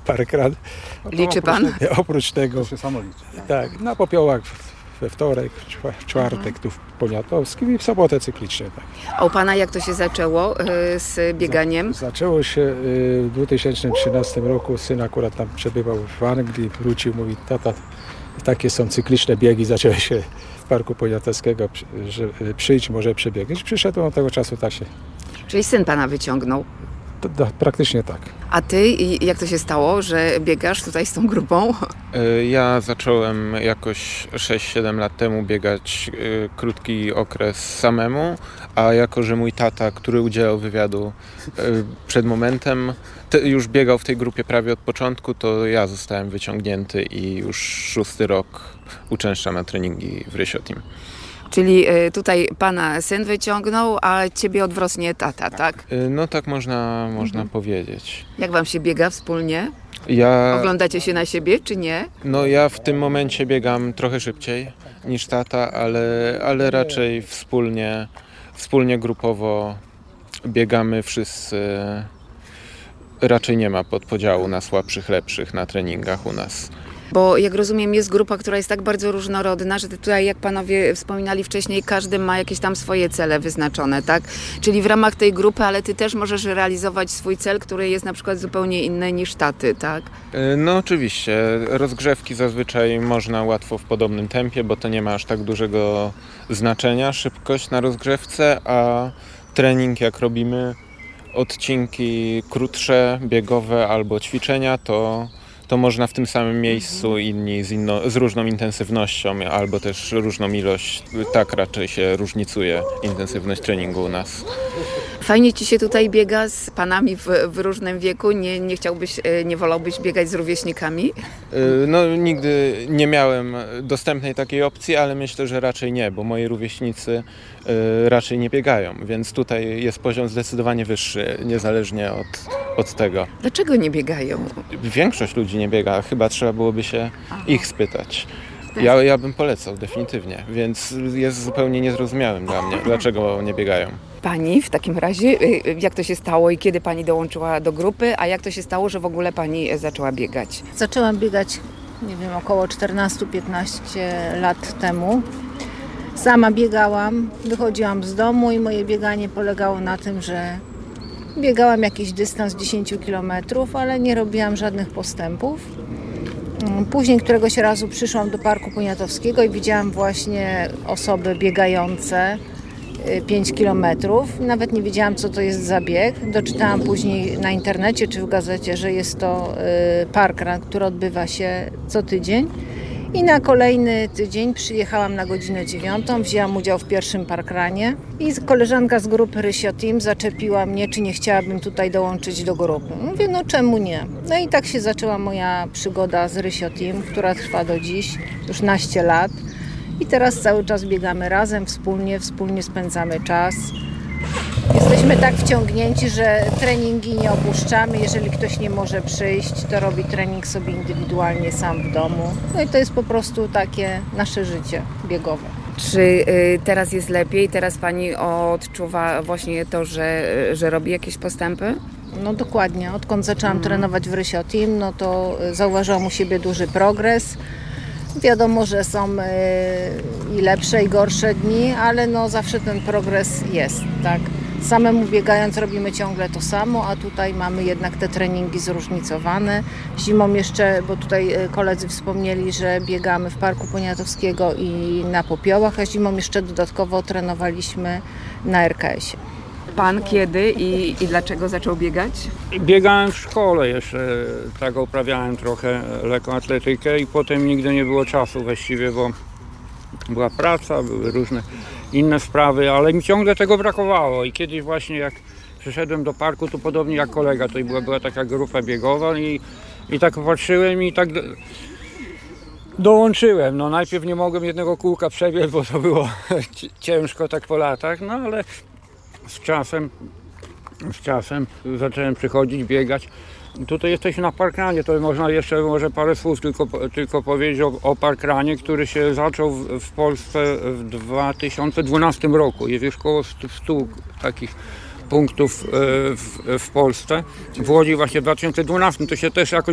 parkrun. Liczy pan? Oprócz tego, To się samo liczy. tak, na Popiołach we wtorek, w czwartek tu w Poniatowskim i w sobotę cyklicznie. Tak. A u pana jak to się zaczęło z bieganiem? Zaczęło się w 2013 roku. Syn akurat tam przebywał w Anglii, wrócił, mówi: tata, takie są cykliczne biegi, zaczęły się w Parku Poniatowskiego, że przyjdź, może przebiegać. Przyszedłem od tego czasu, tak się, Czyli syn pana wyciągnął. praktycznie tak. A ty, jak to się stało, że biegasz tutaj z tą grupą? Ja zacząłem jakoś 6-7 lat temu biegać krótki okres samemu, a jako że mój tata, który udzielał wywiadu przed momentem, już biegał w tej grupie prawie od początku, to ja zostałem wyciągnięty i już 6. rok uczęszczam na treningi w Rysio Team. Czyli tutaj pana syn wyciągnął, a ciebie odwrotnie tata, tak? No tak można powiedzieć. Jak wam się biega wspólnie? Ja Oglądacie się na siebie, czy nie? Ja w tym momencie biegam trochę szybciej niż tata, ale raczej wspólnie grupowo biegamy wszyscy. Raczej nie ma podpodziału na słabszych, lepszych na treningach u nas. Bo jak rozumiem, jest grupa, która jest tak bardzo różnorodna, że tutaj, jak panowie wspominali wcześniej, każdy ma jakieś tam swoje cele wyznaczone, tak? Czyli w ramach tej grupy, ale ty też możesz realizować swój cel, który jest na przykład zupełnie inny niż taty, tak? No oczywiście, rozgrzewki zazwyczaj można łatwo w podobnym tempie, bo to nie ma aż tak dużego znaczenia, szybkość na rozgrzewce, a trening, jak robimy odcinki krótsze, biegowe albo ćwiczenia, to można w tym samym miejscu, inni z różną intensywnością albo też różną ilość, tak raczej się różnicuje intensywność treningu u nas. Fajnie ci się tutaj biega z panami w różnym wieku? Nie wolałbyś biegać z rówieśnikami? Nigdy nie miałem dostępnej takiej opcji, ale myślę, że raczej nie, bo moi rówieśnicy raczej nie biegają, więc tutaj jest poziom zdecydowanie wyższy, niezależnie od tego. Dlaczego nie biegają? Większość ludzi nie biega, chyba trzeba byłoby się ich spytać. Ja bym polecał, definitywnie, więc jest zupełnie niezrozumiałym dla mnie, dlaczego nie biegają. Pani w takim razie, jak to się stało i kiedy pani dołączyła do grupy, a jak to się stało, że w ogóle pani zaczęła biegać? Zaczęłam biegać, około 14-15 lat temu. Sama biegałam, wychodziłam z domu i moje bieganie polegało na tym, że biegałam jakiś dystans 10 km, ale nie robiłam żadnych postępów. Później któregoś razu przyszłam do Parku Poniatowskiego i widziałam właśnie osoby biegające 5 km. Nawet nie wiedziałam, co to jest za bieg. Doczytałam później na internecie czy w gazecie, że jest to parkrun, który odbywa się co tydzień. I na kolejny tydzień przyjechałam na godzinę 9, wzięłam udział w pierwszym parkrunie i koleżanka z grupy Rysio Team zaczepiła mnie, czy nie chciałabym tutaj dołączyć do grupy. Mówię, czemu nie? No i tak się zaczęła moja przygoda z Rysio Team, która trwa do dziś, już naście lat. I teraz cały czas biegamy razem, wspólnie spędzamy czas. Jesteśmy tak wciągnięci, że treningi nie opuszczamy. Jeżeli ktoś nie może przyjść, to robi trening sobie indywidualnie sam w domu. No i to jest po prostu takie nasze życie biegowe. Czy teraz jest lepiej? Teraz pani odczuwa właśnie to, że robi jakieś postępy? No dokładnie. Odkąd zaczęłam trenować w Rysio Team, to zauważyłam u siebie duży progres. Wiadomo, że są i lepsze, i gorsze dni, ale zawsze ten progres jest, tak. Samemu biegając robimy ciągle to samo, a tutaj mamy jednak te treningi zróżnicowane. Zimą jeszcze, bo tutaj koledzy wspomnieli, że biegamy w Parku Poniatowskiego i na Popiołach, a zimą jeszcze dodatkowo trenowaliśmy na RKS-ie. Pan kiedy i dlaczego zaczął biegać? Biegałem w szkole jeszcze, tak uprawiałem trochę lekkoatletykę i potem nigdy nie było czasu właściwie, bo była praca, były różne inne sprawy, ale mi ciągle tego brakowało i kiedyś właśnie jak przyszedłem do parku, to podobnie jak kolega, to była taka grupa biegowa i tak patrzyłem i tak dołączyłem. Najpierw nie mogłem jednego kółka przebiec, bo to było ciężko tak po latach, ale z czasem zacząłem przychodzić, biegać. Tutaj jesteśmy na parkrunie, to można jeszcze parę słów tylko powiedzieć o parkrunie, który się zaczął w Polsce w 2012 roku. Jest już około 100 takich punktów w Polsce. W Łodzi właśnie w 2012 to się też jakoś